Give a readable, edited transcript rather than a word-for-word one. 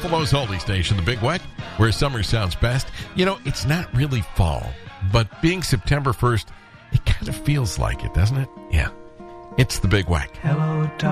Buffalo's Holy Station, the Big Weck, where summer sounds best. You know, it's not really fall, but being September 1st, it kind of feels like it, doesn't it? Yeah. It's the Big Weck. Hello,